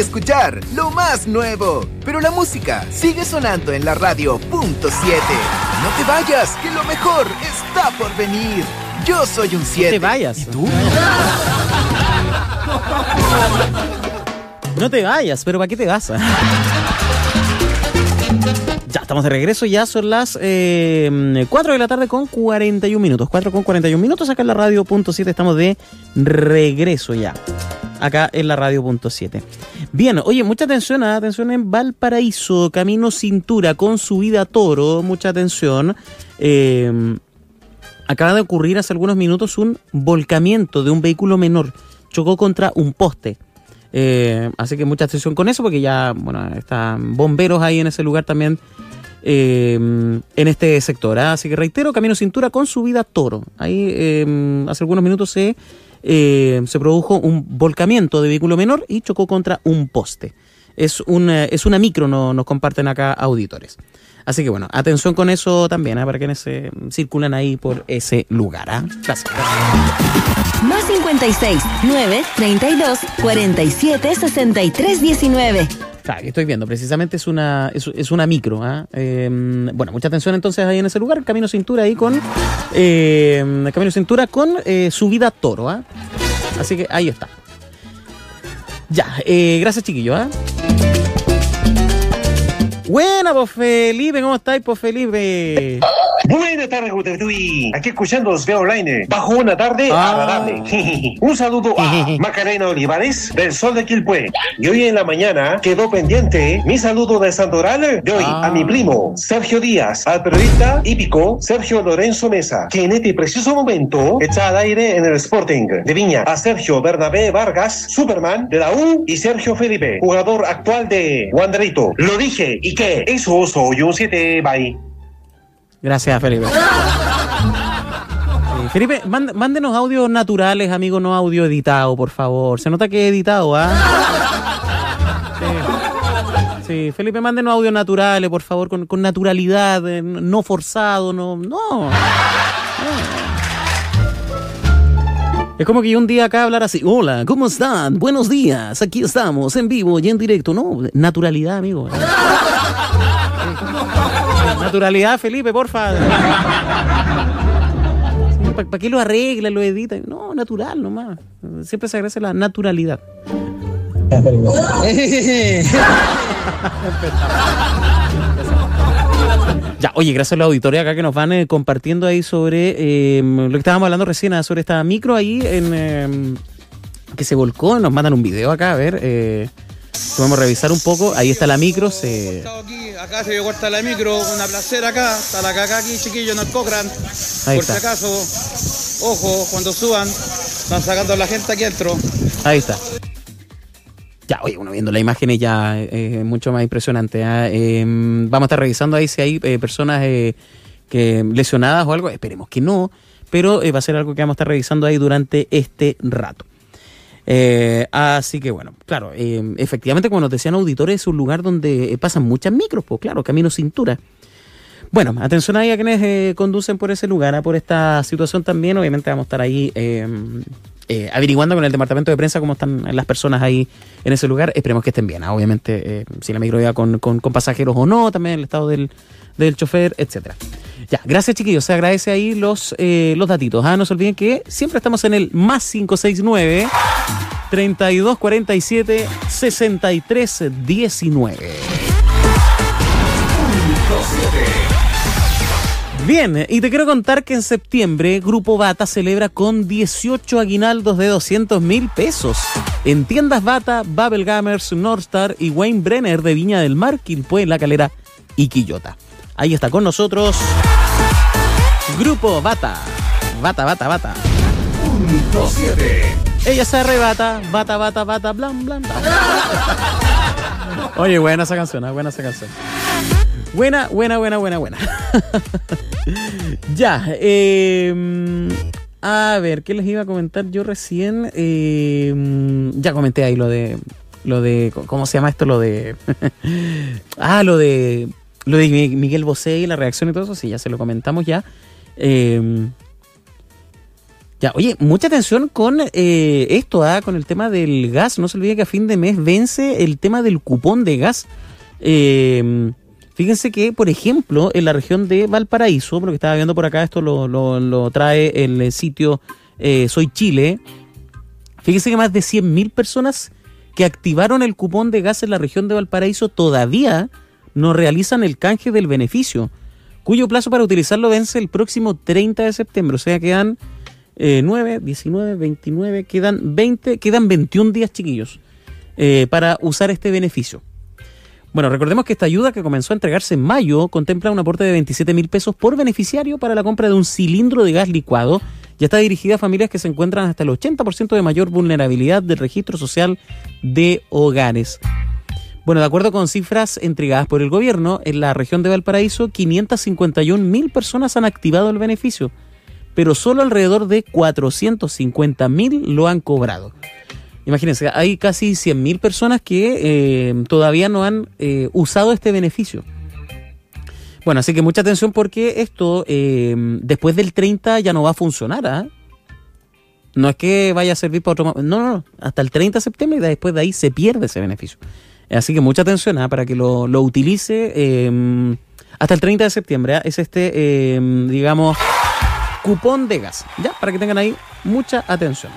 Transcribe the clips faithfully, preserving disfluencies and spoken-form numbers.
Escuchar lo más nuevo, pero la música sigue sonando en la radio punto siete. No te vayas, que lo mejor está por venir. Yo soy un siete. No te vayas. ¿Y tú? No te vayas, pero ¿para qué te vas? Ya, estamos de regreso, ya son las eh, cuatro de la tarde con cuarenta y un minutos. cuatro con cuarenta y un minutos acá en la radio punto siete, estamos de regreso ya. Acá en la radio punto siete. Bien, oye, mucha atención, ¿eh? Atención en Valparaíso, camino Cintura con subida a Toro, mucha atención. Eh, acaba de ocurrir hace algunos minutos un volcamiento de un vehículo menor, chocó contra un poste. Eh, así que mucha atención con eso, porque ya, bueno, están bomberos ahí en ese lugar también, eh, en este sector, ¿eh? Así que reitero, camino Cintura con subida a Toro. Ahí eh, hace algunos minutos se... Eh, se produjo un volcamiento de vehículo menor y chocó contra un poste. Es una, es una micro, no, nos comparten acá auditores. Así que bueno, atención con eso también, ¿eh? Para quienes se circulan ahí por ese lugar. ¿eh? Gracias, gracias. Más cincuenta y seis, nueve, treinta y dos, cuarenta y siete, sesenta y tres, diecinueve. Claro, estoy viendo, precisamente es una es, es una micro. ¿eh? Eh, bueno, mucha atención entonces ahí en ese lugar, Camino Cintura ahí con eh, Camino Cintura con eh, subida a Toro. ¿eh? Así que ahí está. Ya, eh, gracias chiquillos. ¿eh? Buena, pues Felipe, ¿cómo estáis, pues Felipe? Buenas tardes, Gutertui. Aquí escuchando Svea Online. Bajo una tarde ah. agradable. Un saludo a Macarena Olivares del Sol de Quilpué. Y hoy en la mañana quedó pendiente mi saludo de Santoral de hoy ah. a mi primo Sergio Díaz, al periodista hípico Sergio Lorenzo Mesa, que en este preciso momento está al aire en el Sporting de Viña. A Sergio Bernabé Vargas, Superman de la U, y Sergio Felipe, jugador actual de Wanderito. Lo dije, ¿y qué? Eso soy un siete, bye. Gracias, Felipe. Sí, Felipe, mand- mándenos audios naturales, amigo, no audio editado, por favor. Se nota que he editado, ¿ah? Sí. Sí, Felipe, mándenos audios naturales, por favor, con, con naturalidad, eh, no forzado, no, no. no. Es como que yo un día acá hablar así, hola, ¿cómo están? Buenos días, aquí estamos, en vivo y en directo. No, naturalidad, amigo. Naturalidad, Felipe, porfa. ¿Para pa qué lo arregla, lo edita? No, natural nomás. Siempre se agradece la naturalidad. Ya, oye, gracias a la auditoría acá que nos van eh, compartiendo ahí sobre eh, lo que estábamos hablando recién, sobre esta micro ahí en eh, que se volcó. Nos mandan un video acá, a ver. Eh, podemos revisar un poco. Ahí está la micro. Se... Acá se corta la micro, una placera acá, está la caca aquí, chiquillo, en el Cochrane. Por está. si acaso, ojo, cuando suban, van sacando a la gente aquí adentro. Ahí está. Ya, oye, uno viendo las imágenes ya es eh, mucho más impresionante. ¿eh? Eh, vamos a estar revisando ahí si hay eh, personas eh, que lesionadas o algo. Esperemos que no, pero eh, va a ser algo que vamos a estar revisando ahí durante este rato. Eh, así que bueno, claro, eh, efectivamente, como nos decían auditores, es un lugar donde eh, pasan muchas micros, pues claro, camino Cintura. Bueno, atención ahí a quienes eh, conducen por ese lugar, ¿eh? Por esta situación también. Obviamente vamos a estar ahí eh, eh, averiguando con el departamento de prensa cómo están las personas ahí en ese lugar. Esperemos que estén bien, ¿eh? Obviamente, eh, si la micro iba con, con, con pasajeros o no, también el estado del, del chofer, etcétera. Ya, gracias chiquillos, se agradece ahí los, eh, los datitos. ¿ah? No se olviden que siempre estamos en el más cinco seis nueve, treinta y dos cuarenta y siete, sesenta y tres diecinueve. Bien, y te quiero contar que en septiembre Grupo Bata celebra con dieciocho aguinaldos de doscientos mil pesos en tiendas Bata, Babel Gamers, Northstar y Wayne Brenner de Viña del Mar, Quilpué, La Calera y Quillota. Ahí está con nosotros Grupo Bata. Bata, Bata, Bata. Punto siete. Ella se arrebata, bata, bata, bata, blan, blan, blan. Oye, buena esa canción, ¿eh? buena esa canción. Buena, buena, buena, buena, buena. Ya, eh, a ver, ¿qué les iba a comentar yo recién? Eh, ya comenté ahí lo de, lo de, ¿cómo se llama esto? Lo de, ah, lo de, lo de Miguel Bosé y la reacción y todo eso, sí, ya se lo comentamos ya. Eh, Ya, oye, mucha atención con eh, esto, ¿ah? Con el tema del gas. No se olvide que a fin de mes vence el tema del cupón de gas. Eh, fíjense que, por ejemplo, en la región de Valparaíso, por lo que estaba viendo por acá, esto lo, lo, lo trae el sitio eh, Soy Chile. Fíjense que más de cien mil personas que activaron el cupón de gas en la región de Valparaíso todavía no realizan el canje del beneficio, cuyo plazo para utilizarlo vence el próximo treinta de septiembre. O sea, quedan eh, nueve, diecinueve, veintinueve, quedan veinte, quedan veintiún días, chiquillos, eh, para usar este beneficio. Bueno, recordemos que esta ayuda, que comenzó a entregarse en mayo, contempla un aporte de veintisiete mil pesos por beneficiario para la compra de un cilindro de gas licuado. Ya está dirigida a familias que se encuentran hasta el ochenta por ciento de mayor vulnerabilidad del registro social de hogares. Bueno, de acuerdo con cifras entregadas por el gobierno, en la región de Valparaíso, quinientas cincuenta y un mil personas han activado el beneficio, pero solo alrededor de cuatrocientos cincuenta mil lo han cobrado. Imagínense, hay casi cien mil personas que eh, todavía no han eh, usado este beneficio. Bueno, así que mucha atención, porque esto eh, después del treinta ya no va a funcionar, ¿eh? No es que vaya a servir para otro... No, no, no. Hasta el treinta de septiembre y después de ahí se pierde ese beneficio. Así que mucha atención, ¿eh? Para que lo, lo utilice eh, hasta el treinta de septiembre. ¿eh? Es este, eh, digamos, cupón de gas. Ya, para que tengan ahí mucha atención.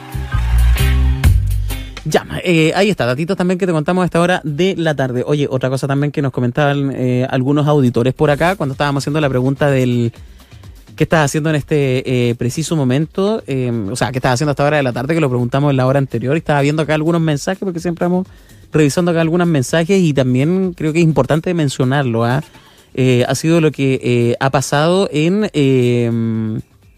Ya, eh, ahí está, datitos también que te contamos a esta hora de la tarde. Oye, otra cosa también que nos comentaban eh, algunos auditores por acá cuando estábamos haciendo la pregunta del qué estás haciendo en este eh, preciso momento, eh, o sea, qué estás haciendo a esta hora de la tarde, que lo preguntamos en la hora anterior, y estaba viendo acá algunos mensajes, porque siempre vamos revisando acá algunos mensajes, y también creo que es importante mencionarlo, ¿eh? Eh, ha sido lo que eh, ha pasado en... Eh,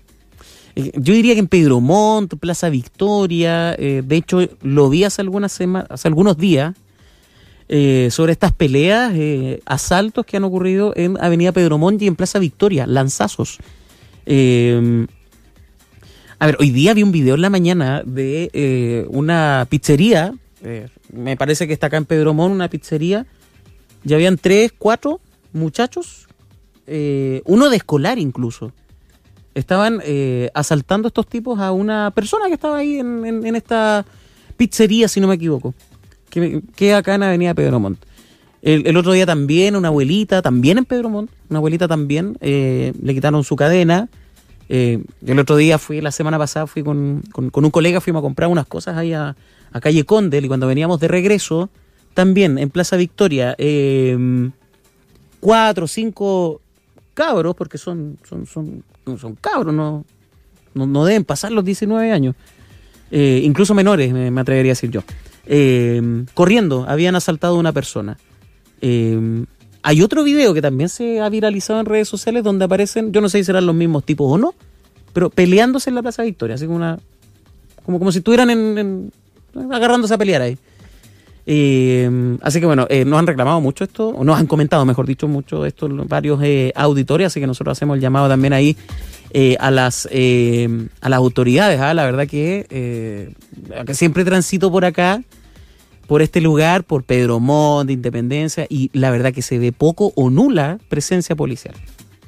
Yo diría que en Pedro Montt, Plaza Victoria, eh, de hecho lo vi hace algunas semanas, hace algunos días, eh, sobre estas peleas, eh, asaltos que han ocurrido en Avenida Pedro Montt y en Plaza Victoria, lanzazos. Eh, a ver, hoy día vi un video en la mañana de eh, una pizzería, eh, me parece que está acá en Pedro Montt, una pizzería, ya habían tres, cuatro muchachos, eh, uno de escolar incluso. Estaban eh, asaltando estos tipos a una persona que estaba ahí en, en, en esta pizzería, si no me equivoco, que queda acá en Avenida Pedro Montt. El, el otro día también una abuelita, también en Pedro Montt, una abuelita también, eh, le quitaron su cadena. Eh, el otro día fui, la semana pasada, fui con, con, con un colega, fuimos a comprar unas cosas ahí a, a Calle Condel, y cuando veníamos de regreso, también en Plaza Victoria, eh, cuatro, cinco cabros, porque son... son, son son cabros, no, no, no deben pasar los diecinueve años, eh, incluso menores, me, me atrevería a decir yo, eh, corriendo, habían asaltado a una persona. Eh, hay otro video que también se ha viralizado en redes sociales donde aparecen, yo no sé si serán los mismos tipos o no, pero peleándose en la Plaza Victoria, así como una como, como si estuvieran en, en, agarrándose a pelear ahí. Eh, así que bueno, eh, nos han reclamado mucho esto, o nos han comentado, mejor dicho, mucho esto varios eh, auditores, así que nosotros hacemos el llamado también ahí eh, a las eh, a las autoridades. ¿eh? La verdad que, eh, que siempre transito por acá, por este lugar, por Pedro Montt, Independencia, y la verdad que se ve poco o nula presencia policial.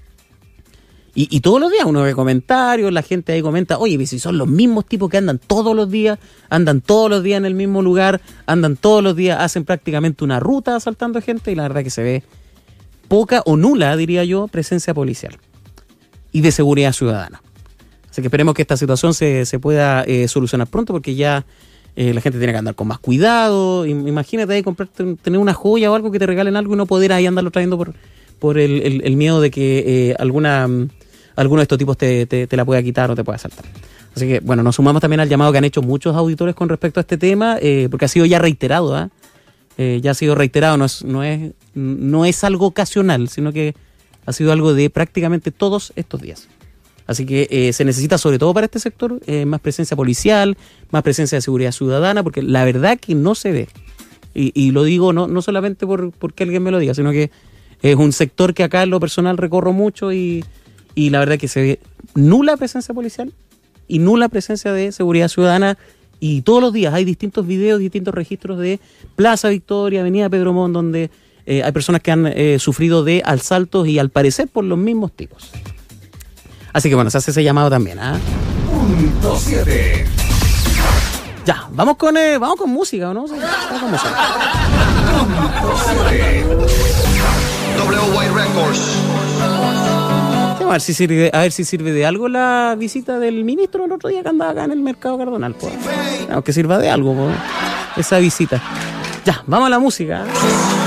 Y, y todos los días uno ve comentarios, la gente ahí comenta, oye, si son los mismos tipos que andan todos los días, andan todos los días en el mismo lugar, andan todos los días, hacen prácticamente una ruta asaltando gente, y la verdad que se ve poca o nula, diría yo, presencia policial y de seguridad ciudadana. Así que esperemos que esta situación se, se pueda eh, solucionar pronto, porque ya eh, la gente tiene que andar con más cuidado. Imagínate ahí comprarte, tener una joya o algo, que te regalen algo y no poder ahí andarlo trayendo por, por el, el, el miedo de que eh, alguna... alguno de estos tipos te, te, te la pueda quitar o te pueda saltar. Así que, bueno, nos sumamos también al llamado que han hecho muchos auditores con respecto a este tema, eh, porque ha sido ya reiterado, ¿eh? Eh, ya ha sido reiterado, no es, no, es, no es algo ocasional, sino que ha sido algo de prácticamente todos estos días. Así que eh, se necesita, sobre todo para este sector, eh, más presencia policial, más presencia de seguridad ciudadana, porque la verdad que no se ve. Y, y lo digo no, no solamente por porque alguien me lo diga, sino que es un sector que acá en lo personal recorro mucho, y Y la verdad que se ve nula presencia policial y nula presencia de seguridad ciudadana. Y todos los días hay distintos videos, distintos registros de Plaza Victoria, Avenida Pedro Montt, donde eh, hay personas que han eh, sufrido de asaltos, y al parecer por los mismos tipos. Así que bueno, se hace ese llamado también. ¿eh? punto siete. Ya, vamos con, eh, vamos con música, ¿o no? Sí, vamos con música. W Y Records. Sí, a ver si sirve, a ver si sirve de algo la visita del ministro el otro día que andaba acá en el mercado Cardonal. Pues. Aunque sirva de algo, pues, esa visita. Ya, vamos a la música.